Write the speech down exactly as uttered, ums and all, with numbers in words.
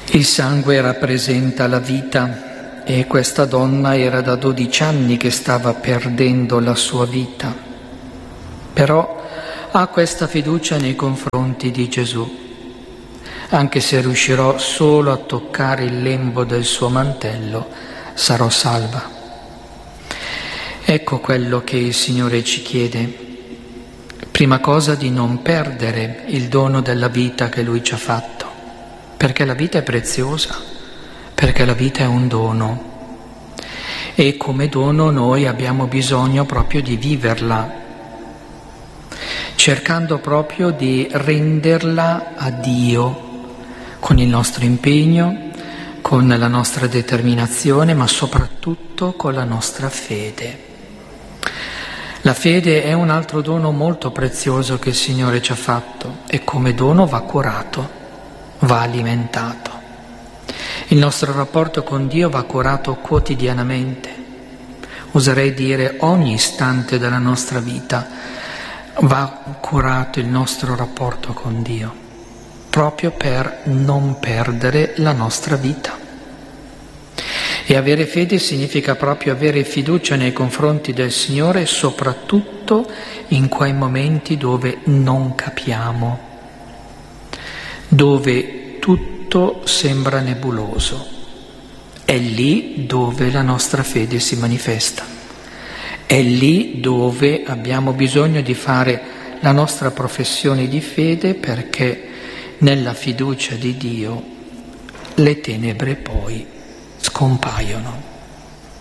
Il sangue rappresenta la vita e questa donna era da dodici anni che stava perdendo la sua vita, però ha questa fiducia nei confronti di Gesù. Anche se riuscirò solo a toccare il lembo del suo mantello, sarò salva. Ecco quello che il Signore ci chiede. Prima cosa, di non perdere il dono della vita che Lui ci ha fatto, perché la vita è preziosa, perché la vita è un dono. E come dono noi abbiamo bisogno proprio di viverla, cercando proprio di renderla a Dio, con il nostro impegno, con la nostra determinazione, ma soprattutto con la nostra fede. La fede è un altro dono molto prezioso che il Signore ci ha fatto e come dono va curato, va alimentato. Il nostro rapporto con Dio va curato quotidianamente, oserei dire ogni istante della nostra vita va curato il nostro rapporto con Dio, proprio per non perdere la nostra vita. E avere fede significa proprio avere fiducia nei confronti del Signore, soprattutto in quei momenti dove non capiamo, dove tutto sembra nebuloso. È lì dove la nostra fede si manifesta. È lì dove abbiamo bisogno di fare la nostra professione di fede, perché nella fiducia di Dio le tenebre poi scompaiono.